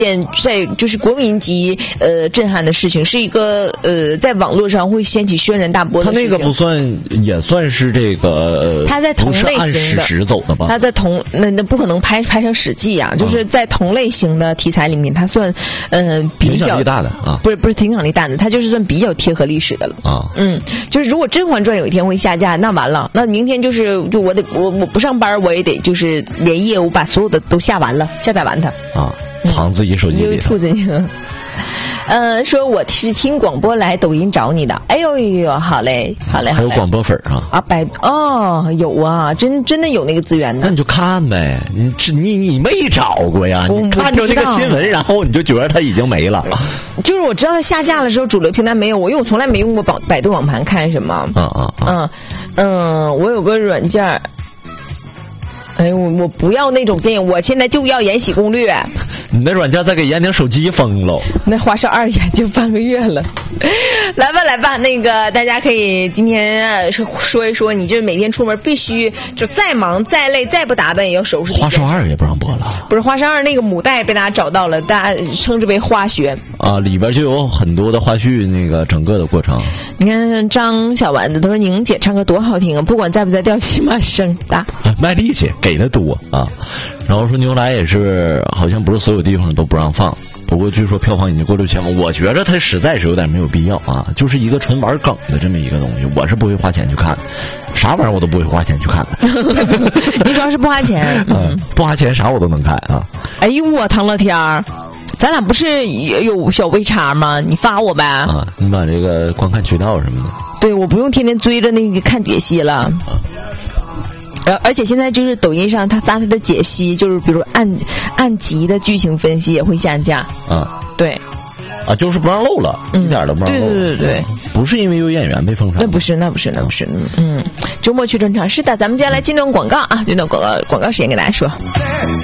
件就是国民级震撼的事情，是一个在网络上会掀起轩然大波的事情。 他那个不算，也算是这个他在同类型的， 不是按史实走的吧？ 他在那不可能拍成史记啊，就是在同类型的题材里面，他算比较影响力大的啊， 不是影响力大的，他就是算比较贴合历史的了啊。就是如果《甄嬛传》有一天会下架，那完了，那明天就我不上班，我也得就是连夜我把所有的都下载完它啊，藏自己手机里吐进去了。说我是听广播来抖音找你的，哎呦呦，好嘞。 还有广播粉啊？ 有啊，真的有那个资源的。 那你就看呗，你没找过呀？你看着那个新闻，然后你就觉得它已经没了。 就是我知道它下架的时候，主流平台没有，因为我从来没用过百度网盘看什么。我有个软件。哎，我不要那种电影，我现在就要《延禧攻略》。 你那软件再给延宁手机封了。 那华少2研就半个月了。来吧，那个大家可以今天说一说，你这每天出门必须就再忙再累再不打扮也要收拾。 华少2也不让播了。 不是华少2那个母带被大家找到了，大家称之为花絮啊，里边就有很多的花絮，那个整个的过程。 你看张小丸子都说宁姐唱歌多好听啊，不管在不在调，起码声大， 卖力气给的多啊。然后说牛来也是好像不是所有地方都不让放，不过据说票房已经过6000万，我觉得它实在是有点没有必要啊，就是一个纯玩梗的这么一个东西，我是不会花钱去看，啥玩意儿我都不会花钱去看的。 你主要是不花钱， 不花钱啥我都能看啊。 哎呦我唐乐天儿，咱俩不是也有小微差吗？你发我呗啊， 你把这个观看渠道什么的。 对，我不用天天追着那个看解析了。而且现在就是抖音上他发他的解析，就是比如按集的剧情分析也会下架。对。 就是不让露了，一点都不让露。 对， 不是因为有演员被封杀。 那不是。周末去专场是的，咱们接下来进段广告啊，进段广告时间给大家说。